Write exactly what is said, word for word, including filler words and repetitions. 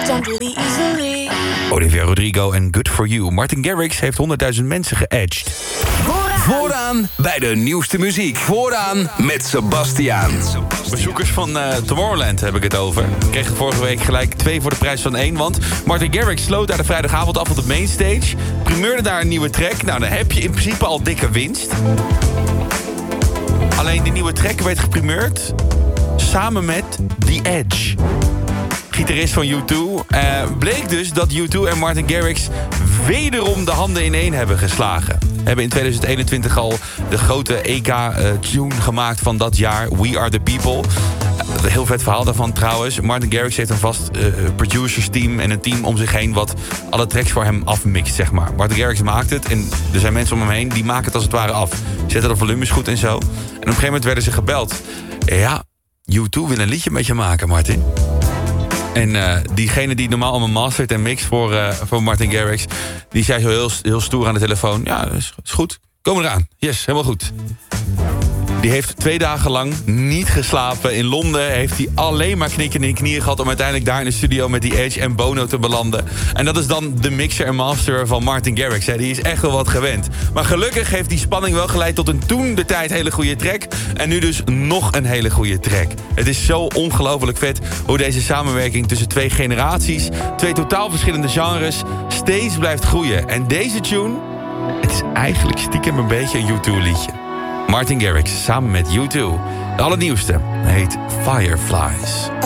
done really easily. Olivia Rodrigo en Good For You. Martin Garrix heeft honderdduizend mensen geëdged. Vooraan bij de nieuwste muziek. Vooraan met Sebastiaan. Bezoekers van uh, Tomorrowland heb ik het over. Kregen vorige week gelijk twee voor de prijs van één. Want Martin Garrix sloot daar de vrijdagavond af op de mainstage. Primeurde daar een nieuwe track. Nou, dan heb je in principe al dikke winst. Alleen die nieuwe track werd geprimeerd samen met The Edge. Gitarist van U twee. Uh, bleek dus dat U twee en Martin Garrix wederom de handen in één hebben geslagen. Hebben in tweeduizend eenentwintig al de grote E K-tune uh, gemaakt van dat jaar. We Are The People. Uh, een heel vet verhaal daarvan trouwens. Martin Garrix heeft een vast uh, producersteam en een team om zich heen wat alle tracks voor hem afmixt, zeg maar. Martin Garrix maakt het en er zijn mensen om hem heen die maken het als het ware af. Zetten de volumes goed en zo. En op een gegeven moment werden ze gebeld. Ja, U twee wil een liedje met je maken, Martin. En uh, diegene die normaal allemaal mastert en mixt voor, uh, voor Martin Garrix, die zei zo heel, heel stoer aan de telefoon. Ja, is, is goed. Kom eraan. Yes, helemaal goed. Die heeft twee dagen lang niet geslapen. In Londen heeft hij alleen maar knikken in de knieën gehad om uiteindelijk daar in de studio met die Edge en Bono te belanden. En dat is dan de mixer en master van Martin Garrix. Hè. Die is echt wel wat gewend. Maar gelukkig heeft die spanning wel geleid tot een toen de tijd hele goede track. En nu dus nog een hele goede track. Het is zo ongelooflijk vet hoe deze samenwerking tussen twee generaties, twee totaal verschillende genres, steeds blijft groeien. En deze tune, het is eigenlijk stiekem een beetje een U twee liedje. Martin Garrix samen met U twee. De allernieuwste heet Fireflies.